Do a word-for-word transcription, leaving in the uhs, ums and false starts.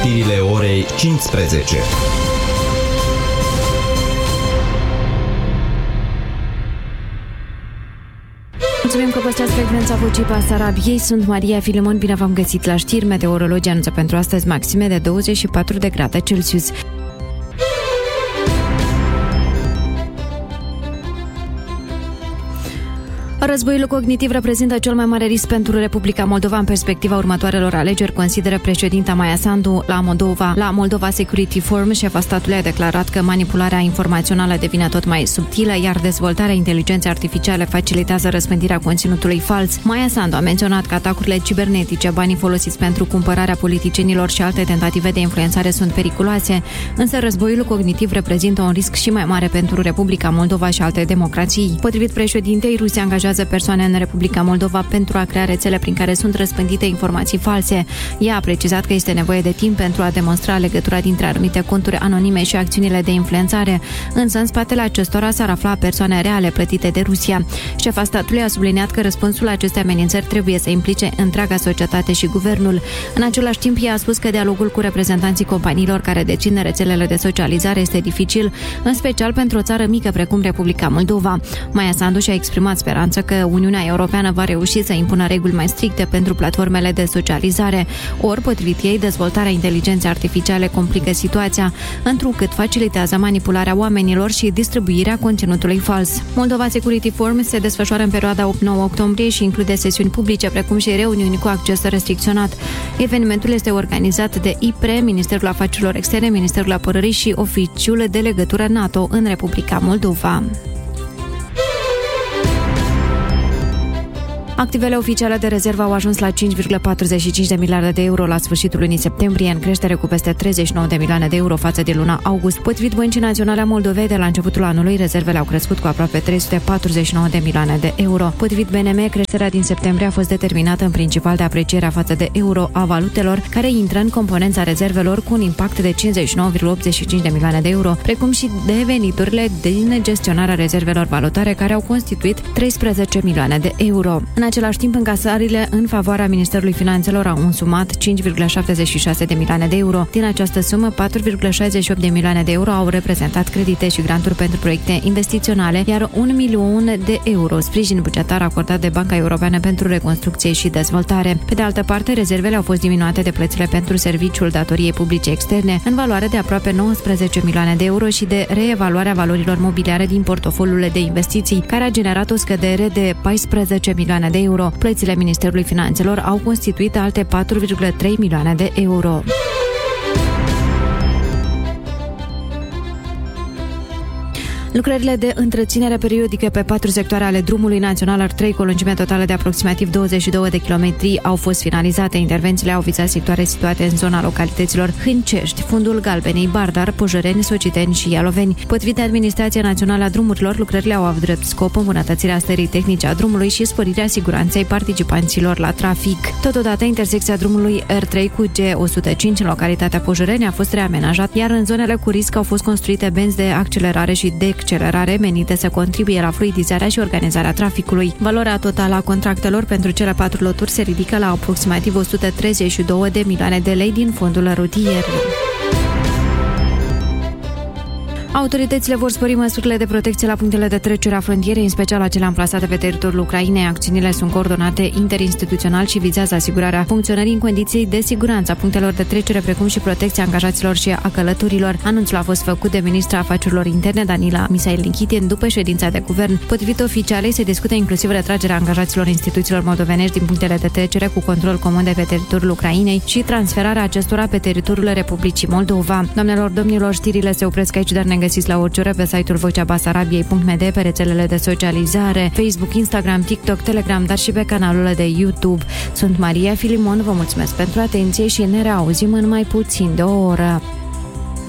Știrile orei cincisprezece. Mulțumim că păstrați frecvența Vocii Basarabiei. Sunt Maria Filimon, bine v-am găsit la știri. Meteorologii anunță pentru astăzi maxime de douăzeci și patru de grade Celsius. Războiul cognitiv reprezintă cel mai mare risc pentru Republica Moldova în perspectiva următoarelor alegeri, consideră președinta Maia Sandu. La Moldova, la Moldova Security Forum, șefa statului a declarat că manipularea informațională devine tot mai subtilă, iar dezvoltarea inteligenței artificiale facilitează răspândirea conținutului fals. Maia Sandu a menționat că atacurile cibernetice, banii folosiți pentru cumpărarea politicienilor și alte tentative de influențare sunt periculoase, însă războiul cognitiv reprezintă un risc și mai mare pentru Republica Moldova și alte democrații. Potrivit președintei, Rusia angajează persoane în Republica Moldova pentru a crea rețele prin care sunt răspândite informații false. Ea a precizat că este nevoie de timp pentru a demonstra legătura dintre anumite conturi anonime și acțiunile de influențare, însă în spatele acestora s-ar afla persoane reale plătite de Rusia. Șefa statului a subliniat că răspunsul la aceste amenințări trebuie să implice întreaga societate și guvernul. În același timp, ea a spus că dialogul cu reprezentanții companiilor care dețin rețelele de socializare este dificil, în special pentru o țară mică precum Republica Moldova. Maia Sandu și-a exprimat speranță că Uniunea Europeană va reuși să impună reguli mai stricte pentru platformele de socializare. Ori, potrivit ei, dezvoltarea inteligenței artificiale complică situația, întrucât facilitează manipularea oamenilor și distribuirea conținutului fals. Moldova Security Forum se desfășoară în perioada opt nouă octombrie și include sesiuni publice, precum și reuniuni cu acces restricționat. Evenimentul este organizat de I P R E, Ministerul Afacerilor Externe, Ministerul Apărării și Oficiul de Legătură NATO în Republica Moldova. Activele oficiale de rezervă au ajuns la cinci virgulă patruzeci și cinci de miliarde de euro la sfârșitul lunii septembrie, în creștere cu peste treizeci și nouă de milioane de euro față de luna august. Potrivit Băncii Naționale a Moldovei, de la începutul anului, rezervele au crescut cu aproape trei sute patruzeci și nouă de milioane de euro. Potrivit B N M, creșterea din septembrie a fost determinată în principal de aprecierea față de euro a valutelor, care intră în componența rezervelor cu un impact de cincizeci și nouă virgulă optzeci și cinci de milioane de euro, precum și de veniturile din gestionarea rezervelor valutare, care au constituit treisprezece milioane de euro. În același timp, încasările în favoarea Ministerului Finanțelor au însumat cinci virgulă șaptezeci și șase de milioane de euro. Din această sumă, patru virgulă șaizeci și opt de milioane de euro au reprezentat credite și granturi pentru proiecte investiționale, iar un milion de euro sprijin bugetar acordat de Banca Europeană pentru Reconstrucție și Dezvoltare. Pe de altă parte, rezervele au fost diminuate de plățile pentru serviciul datoriei publice externe, în valoare de aproape nouăsprezece milioane de euro și de reevaluarea valorilor mobiliare din portofoliul de investiții, care a generat o scădere de paisprezece milioane de euro. Plățile Ministerului Finanțelor au constituit alte patru virgulă trei milioane de euro. Lucrările de întreținere periodică pe patru sectoare ale drumului național R trei, cu o lungime totală de aproximativ douăzeci și doi de kilometri, au fost finalizate. Intervențiile au vizat sectoare situate în zona localităților Hâncești, Fundul Galbenei, Bardar, Pojăreni, Sociteni și Ialoveni. Potrivit Administrația Națională a Drumurilor, lucrările au avut drept scop îmbunătățirea stării tehnice a drumului și sporirea siguranței participanților la trafic. Totodată, intersecția drumului R trei cu G o sută cinci în localitatea Pojăreni a fost reamenajat, iar în zonele cu risc au fost construite benzi de accelerare și de accelerare menite să contribuie la fluidizarea și organizarea traficului. Valoarea totală a contractelor pentru cele patru loturi se ridică la aproximativ o sută treizeci și două de milioane de lei din fondul rutier. Autoritățile vor spori măsurile de protecție la punctele de trecere a frontierei, în special acelea amplasate pe teritoriul Ucrainei. Acțiunile sunt coordonate interinstituțional și vizează asigurarea funcționării în condiții de siguranță a punctelor de trecere, precum și protecția angajaților și a călătorilor. Anunțul a fost făcut de ministra Afacerilor Interne, Danila Misail-Nichitin, după ședința de guvern. Potrivit oficialei, se discută inclusiv retragerea angajaților instituțiilor moldovenești din punctele de trecere cu control comun de pe teritoriul Ucrainei și transferarea acestora pe teritoriul Republicii Moldova. Doamnelor, domnilor, știrile se opresc aici, dar ne găsiți la orice oră pe site-ul vocea basarabiei punct m d, pe rețelele de socializare, Facebook, Instagram, TikTok, Telegram, dar și pe canalul de YouTube. Sunt Maria Filimon, vă mulțumesc pentru atenție și ne reauzim în mai puțin de o oră.